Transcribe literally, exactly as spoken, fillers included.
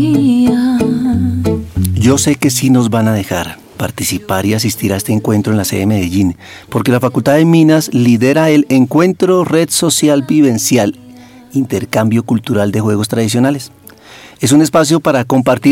Yo sé que sí nos van a dejar participar y asistir a este encuentro en la sede de Medellín, porque la Facultad de Minas lidera el Encuentro Red Social Vivencial, Intercambio Cultural de Juegos Tradicionales. Es un espacio para compartir